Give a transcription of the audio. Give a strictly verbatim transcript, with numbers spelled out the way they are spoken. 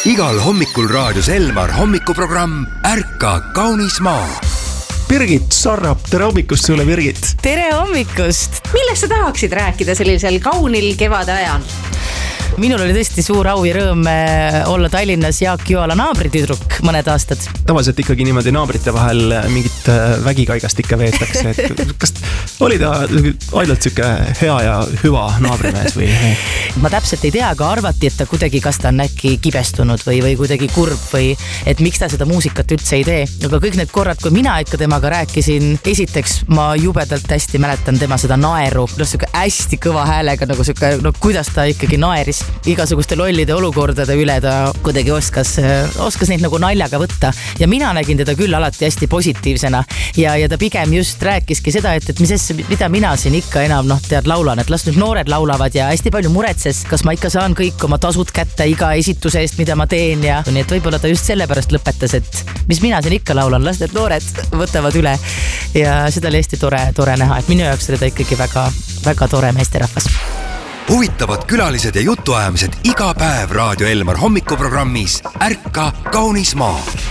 Igal hommikul raadios Elmar hommikuprogramm Ärka kaunis maa. Birgit Sarrap, tere hommikust sulle, Birgit! Tere hommikust! Millest sa tahaksid rääkida sellisel kaunil kevade ajal? Minul oli tõesti suur au ja rõõm olla Tallinnas Jaak Joala naabritüdruk mõned aastad. Tavaliselt ikkagi niimoodi naabrite vahel mingit vägikaigast ikka veetakse. Et kas oli ta ainult siuke hea ja hüva naabrimees või? Ma täpselt ei tea, aga arvati, et ta kuidagi, kas ta on äkki kibestunud või, või kuidagi kurb või et miks ta seda muusikat üldse ei tee. Aga kõik need korrad, kui mina ikka temaga rääkisin, esiteks ma jubedalt hästi mäletan tema seda naeru. No siuke hästi kõva häälega, nagu siuke, no kuidas ta ikkagi naeris. Igasuguste lollide olukordade üle ta kuidagi oskas, oskas neid nagu naljaga võtta ja mina nägin teda küll alati hästi positiivsena ja, ja ta pigem just rääkiski seda, et, et mis esse, mida mina siin ikka enam noh, tead laulan, et las nüüd noored laulavad ja hästi palju muretses, kas ma ikka saan kõik oma tasud kätte iga esituse eest, mida ma teen ja nii, et võib-olla ta just sellepärast lõpetas, et mis mina siin ikka laulan, las need noored võtavad üle ja seda oli hästi tore, tore näha, et minu jaoks oli ta ikkagi väga, väga tore meesterahvas. Huvitavad külalised ja jutuajamised iga päev Raadio Elmar hommikuprogrammis Ärka kaunis maa.